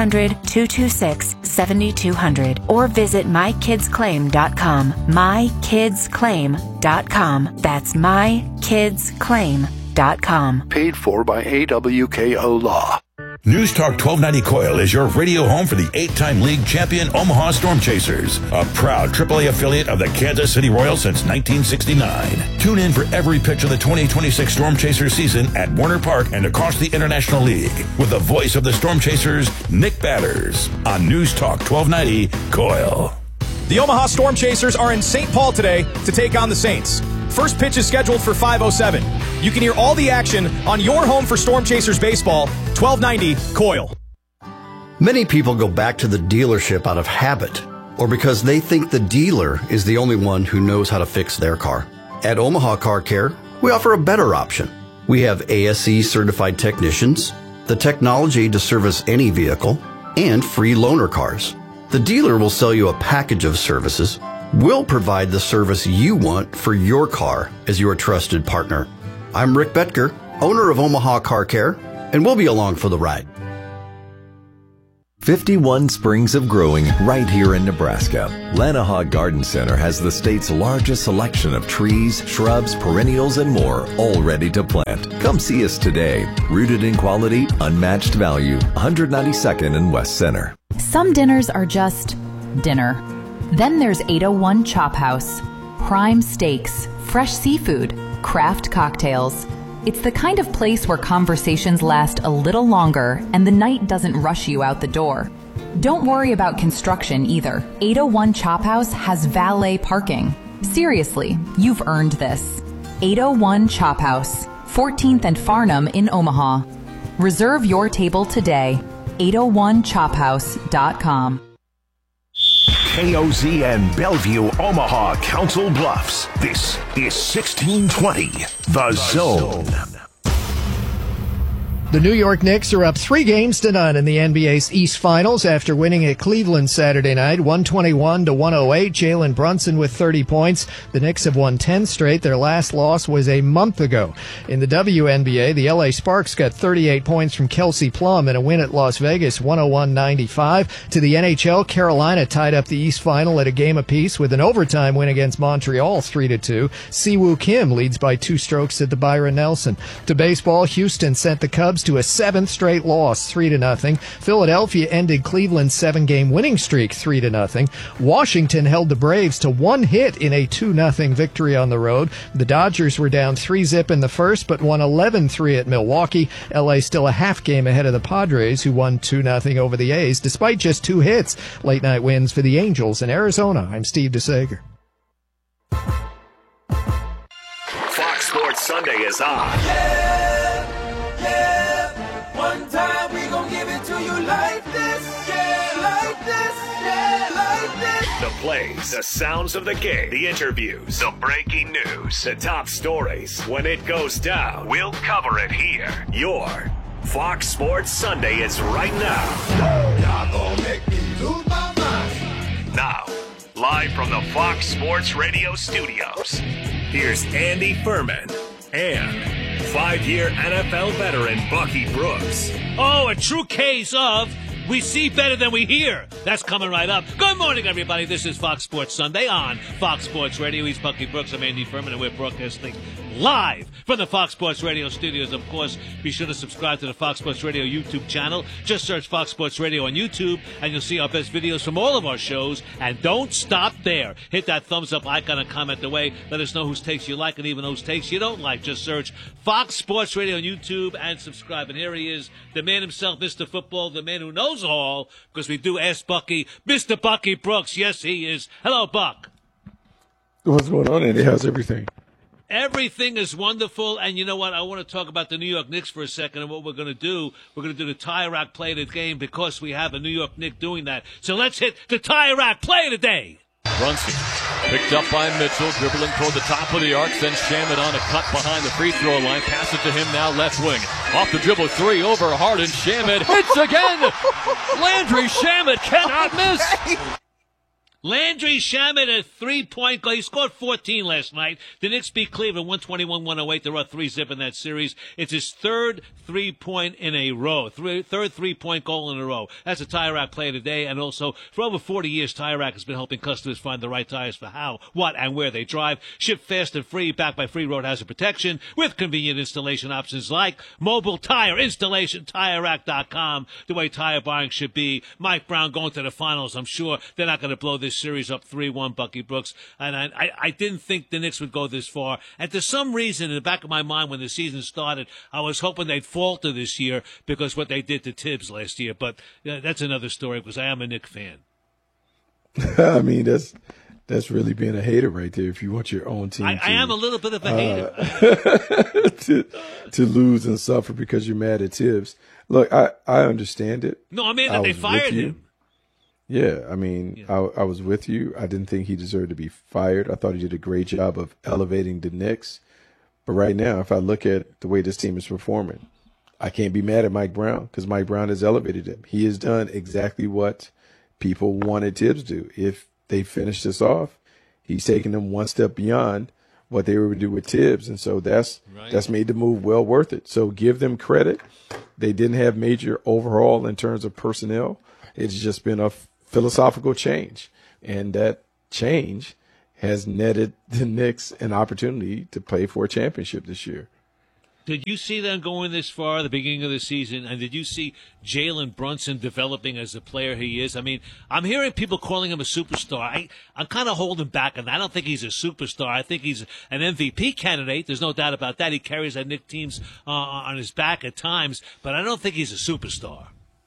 800-226-7200. Or visit mykidsclaim.com. mykidsclaim.com. That's mykidsclaim.com. Paid for by AWKO Law. News Talk 1290 Coil is your radio home for the 8-time league champion Omaha Storm Chasers, a proud AAA affiliate of the Kansas City Royals since 1969. Tune in for every pitch of the 2026 Storm Chasers season at Warner Park and across the International League with the voice of the Storm Chasers, Nick Batters, on News Talk 1290 Coil. The Omaha Storm Chasers are in St. Paul today to take on the Saints. First pitch is scheduled for 5:07. You can hear all the action on your home for Storm Chasers baseball, 1290 Coil. Many people go back to the dealership out of habit or because they think the dealer is the only one who knows how to fix their car. At Omaha Car Care, we offer a better option. We have ASE certified technicians, the technology to service any vehicle, and free loaner cars. The dealer will sell you a package of services. We'll provide the service you want for your car as your trusted partner. I'm Rick Betker, owner of Omaha Car Care, and we'll be along for the ride. 51 springs of growing right here in Nebraska. Lanahaw Garden Center has the state's largest selection of trees, shrubs, perennials, and more, all ready to plant. Come see us today. Rooted in quality, unmatched value. 192nd and West Center. Some dinners are just dinner. Then there's 801 Chop House. Prime steaks, fresh seafood, craft cocktails. It's the kind of place where conversations last a little longer and the night doesn't rush you out the door. Don't worry about construction either. 801 Chop House has valet parking. Seriously, you've earned this. 801 Chop House, 14th and Farnham in Omaha. Reserve your table today. 801chophouse.com. KOZ and Bellevue, Omaha, Council Bluffs. This is 1620, The Zone. The New York Knicks are up 3-0 in the NBA's East Finals after winning at Cleveland Saturday night, 121-108. Jalen Brunson with 30 points. The Knicks have won 10 straight. Their last loss was a month ago. In the WNBA, the LA Sparks got 38 points from Kelsey Plum in a win at Las Vegas, 101-95. To the NHL, Carolina tied up the East Final at a game apiece with an overtime win against Montreal, 3-2. Siwoo Kim leads by 2 strokes at the Byron Nelson. To baseball, Houston sent the Cubs to a 7th straight loss, 3-0. Philadelphia ended Cleveland's 7-game winning streak, 3-0. Washington held the Braves to 1 hit in a 2-0 victory on the road. The Dodgers were down 3-0 in the first, but won 11-3 at Milwaukee. LA still a half game ahead of the Padres, who won 2-0 over the A's, despite just 2 hits. Late night wins for the Angels in Arizona. I'm Steve DeSager. Fox Sports Sunday is on. One time we gon' give it to you like this, yeah, like this, yeah, like this. The plays, the sounds of the game, the interviews, the breaking news, the top stories. When it goes down, we'll cover it here. Your Fox Sports Sunday is right now. Y'all gon' make me lose my mind. Now, live from the Fox Sports Radio studios, here's Andy Furman and 5-year NFL veteran Bucky Brooks. Oh, a true case of we see better than we hear. That's coming right up. Good morning, everybody. This is Fox Sports Sunday on Fox Sports Radio. He's Bucky Brooks. I'm Andy Furman, and we're broadcasting live from the Fox Sports Radio studios. Of course, be sure to subscribe to the Fox Sports Radio YouTube channel. Just search Fox Sports Radio on YouTube, and you'll see our best videos from all of our shows. And don't stop there. Hit that thumbs up icon and comment away. Let us know whose takes you like and even those takes you don't like. Just search Fox Sports Radio on YouTube and subscribe. And here he is, the man himself, Mr. Football, the man who knows all, because we do ask Bucky, Mr. Bucky Brooks. Yes, he is. Hello, Buck. What's going on, Andy? How's everything? Everything is wonderful, and you know what? I want to talk about the New York Knicks for a second and what we're going to do. We're going to do the Tire Rack Play of the Game because we have a New York Knick doing that. So let's hit the Tire Rack Play of the Day. Brunson picked up by Mitchell, dribbling toward the top of the arc, sends Shamet on a cut behind the free throw line, passes to him now left wing. Off the dribble, 3 over Harden, Shamet hits again! Landry Shamet cannot miss! Landry Shamet, a 3-point goal. He scored 14 last night. The Knicks beat Cleveland 121-108. They're up 3-0 in that series. It's his third 3-point in a row. Third 3-point goal in a row. That's a Tire Rack Play of the Day. And also, for over 40 years, Tire Rack has been helping customers find the right tires for how, what, and where they drive. Shipped fast and free, backed by free road hazard protection with convenient installation options like mobile tire installation, TireRack.com. The way tire buying should be. Mike Brown going to the finals. I'm sure they're not going to blow this series up 3-1, Bucky Brooks, and I didn't think the Knicks would go this far. And to some reason, in the back of my mind, when the season started, I was hoping they'd falter this year because what they did to Tibbs last year. But that's another story because I am a Knicks fan. I mean, that's really being a hater right there. If you want your own team, I am a little bit of a hater to lose and suffer because you're mad at Tibbs. Look, I understand it. No, I mean that they fired him. Yeah, I mean, yeah. I was with you. I didn't think he deserved to be fired. I thought he did a great job of elevating the Knicks. But right now, if I look at the way this team is performing, I can't be mad at Mike Brown because Mike Brown has elevated him. He has done exactly what people wanted Tibbs to do. If they finish this off, he's taking them one step beyond what they were able to do with Tibbs. And so that's made the move well worth it. So give them credit. They didn't have major overhaul in terms of personnel. It's just been a philosophical change. And that change has netted the Knicks an opportunity to play for a championship this year. Did you see them going this far at the beginning of the season? And did you see Jalen Brunson developing as the player he is? I mean, I'm hearing people calling him a superstar. I'm kind of holding back on that. I don't think he's a superstar. I think he's an MVP candidate. There's no doubt about that. He carries that Knicks teams on his back at times, but I don't think he's a superstar.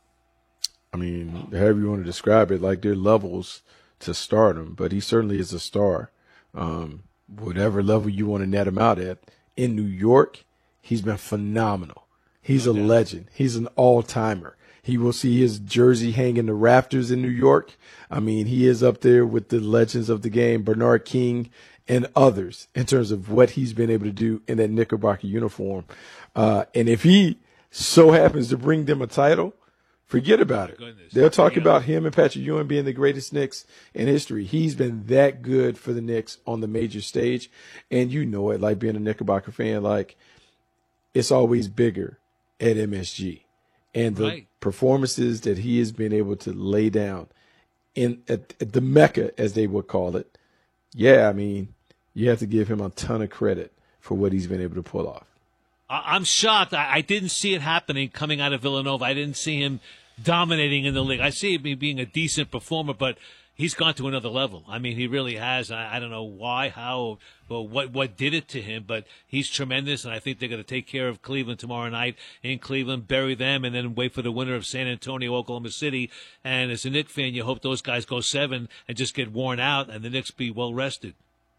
I mean, however you want to describe it, like there are levels to stardom, but he certainly is a star. Whatever level you want to net him out at. In New York, he's been phenomenal. He's a legend. He's an all-timer. He will see his jersey hang in the rafters in New York. I mean, he is up there with the legends of the game, Bernard King and others, in terms of what he's been able to do in that Knickerbocker uniform. And if he so happens to bring them a title, forget about it. They'll talk about him and Patrick Ewing being the greatest Knicks in history. He's been that good for the Knicks on the major stage. And you know it, like being a Knickerbocker fan, like it's always bigger at MSG. And the performances that he has been able to lay down at the Mecca, as they would call it, I mean, you have to give him a ton of credit for what he's been able to pull off. I'm shocked. I didn't see it happening coming out of Villanova. I didn't see him dominating in the league. I see him being a decent performer, but he's gone to another level. I mean, he really has. I don't know why, how, or what did it to him, but he's tremendous, and I think they're going to take care of Cleveland tomorrow night in Cleveland, bury them, and then wait for the winner of San Antonio, Oklahoma City. And as a Knicks fan, you hope those guys go 7 and just get worn out, and the Knicks be well rested.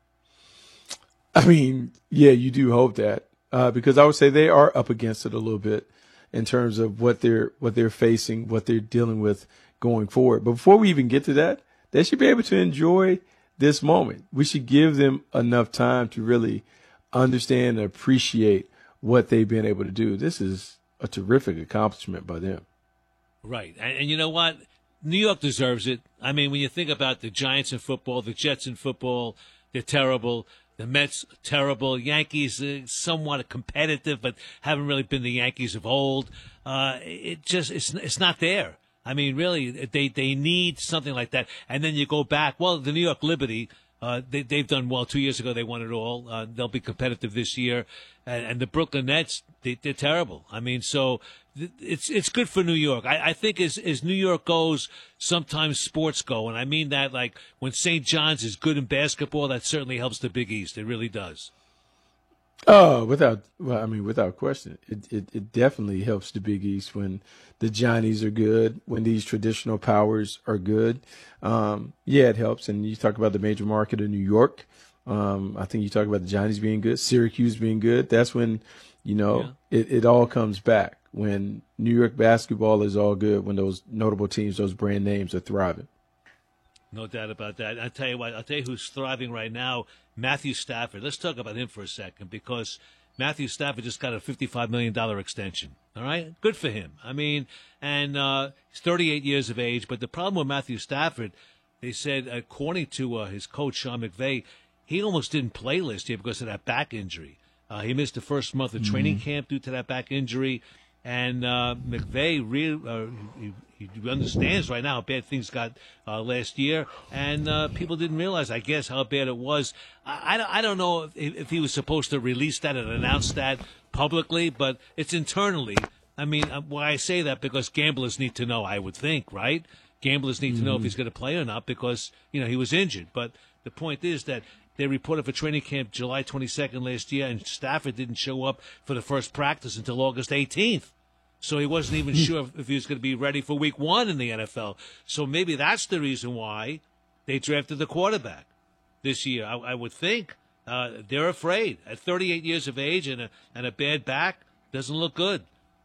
I mean, yeah, you do hope that. Because I would say they are up against it a little bit in terms of what they're facing, what they're dealing with going forward. But before we even get to that, they should be able to enjoy this moment. We should give them enough time to really understand and appreciate what they've been able to do. This is a terrific accomplishment by them. Right. And you know what? New York deserves it. I mean, when you think about the Giants in football, the Jets in football, they're terrible. The Mets, terrible. Yankees, somewhat competitive, but haven't really been the Yankees of old. It's not there. I mean, really, they need something like that. And then you go back. Well, the New York Liberty, they've done well. 2 years ago, they won it all. They'll be competitive this year. And the Brooklyn Nets, they're terrible. I mean, so it's good for New York. I think as New York goes, sometimes sports go. And I mean that, like, when St. John's is good in basketball, that certainly helps the Big East. It really does. Oh, without question. It definitely helps the Big East when the Johnnies are good, when these traditional powers are good. It helps. And you talk about the major market of New York. I think you talk about the Johnnies being good, Syracuse being good. That's when, it all comes back. When New York basketball is all good, when those notable teams, those brand names are thriving. No doubt about that. I'll tell you who's thriving right now, Matthew Stafford. Let's talk about him for a second, because Matthew Stafford just got a $55 million extension. All right? Good for him. I mean, and he's 38 years of age, but the problem with Matthew Stafford, they said, according to his coach, Sean McVay, he almost didn't play last year because of that back injury. He missed the first month of training camp due to that back injury. And McVay really he understands right now how bad things got last year, and people didn't realize, I guess, how bad it was. I don't know if he was supposed to release that and announce that publicly, but it's internally. I mean, why I say that, because gamblers need to know, I would think, right? Gamblers need to know if he's going to play or not, because he was injured. But the point is that they reported for training camp July 22nd last year, and Stafford didn't show up for the first practice until August 18th. So he wasn't even sure if he was going to be ready for week 1 in the NFL. So maybe that's the reason why they drafted the quarterback this year. I would think they're afraid. At 38 years of age and a bad back, doesn't look good.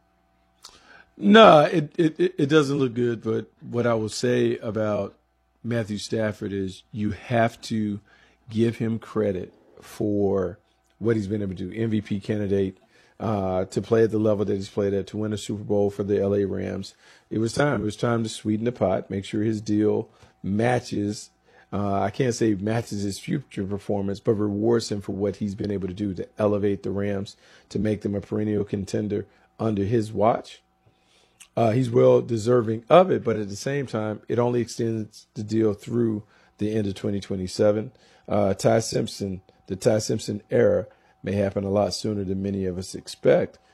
No, it doesn't look good. But what I will say about Matthew Stafford is you have to give him credit for what he's been able to do. MVP candidate to play at the level that he's played at, to win a Super Bowl for the LA Rams. It was time. It was time to sweeten the pot, make sure his deal matches. I can't say matches his future performance, but rewards him for what he's been able to do to elevate the Rams, to make them a perennial contender under his watch. He's well deserving of it, but at the same time, it only extends the deal through the end of 2027. The Ty Simpson era may happen a lot sooner than many of us expect,